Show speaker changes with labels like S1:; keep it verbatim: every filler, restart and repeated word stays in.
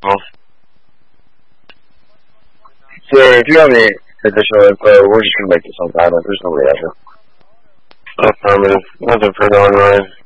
S1: Oh. So if you have any additional info, we're just gonna make this on silent. There's nobody out here.
S2: Affirmative. Nothing further on, Ryan.